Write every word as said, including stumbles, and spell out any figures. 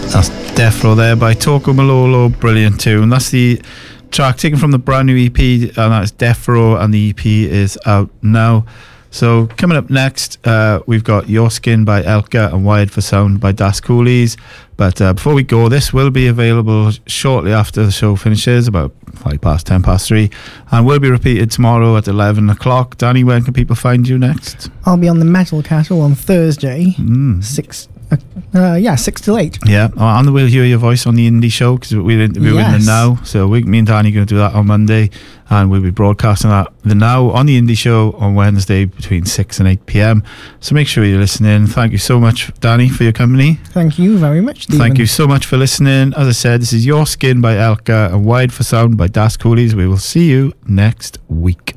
That's Defro there by Toko Malolo. Brilliant tune. That's the track taken from the brand new E P, and that's Defro, and the E P is out now. So coming up next, uh, we've got Your Skin by Elka and Wired for Sound by Das Coolies. But uh, before we go, this will be available shortly after the show finishes, about five past, ten past three, and will be repeated tomorrow at eleven o'clock. Danny, when can people find you next? I'll be on the Metal Castle on Thursday, mm. six. Uh, uh, yeah, six till eight. Yeah, and we'll hear your voice on the indie show because we're in, we're yes. in the Now. So we, me and Danny are going to do that on Monday, and we'll be broadcasting that the Now on the indie show on Wednesday between six and eight p.m. So make sure you're listening. Thank you so much, Danny, for your company. Thank you very much, Stephen. Thank you so much for listening. As I said, this is Your Skin by Elka and Wired for Sound by Das Coolies. We will see you next week.